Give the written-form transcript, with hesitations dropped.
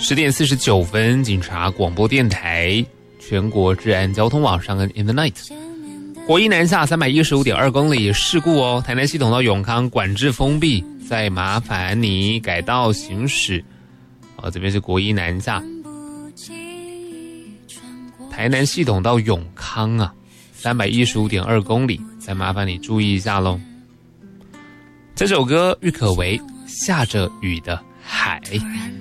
10点49分，警察广播电台全国治安交通网上跟 In the Night。国一南下315.2公里事故哦，台南系统到永康管制封闭，再麻烦你改道行驶。这边是国一南下，台南系统到永康啊，315.2公里，再麻烦你注意一下咯。这首歌郁可唯《下着雨的海》。